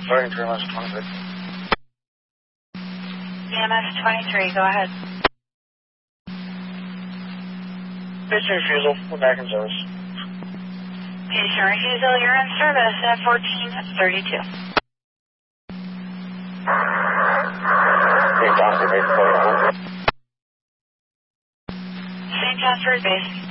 Starting to EMS 23. EMS 23, go ahead. Patient refusal, we're back in service. Patient refusal, you're in service at 1432. St. John's Base. St. John's Base.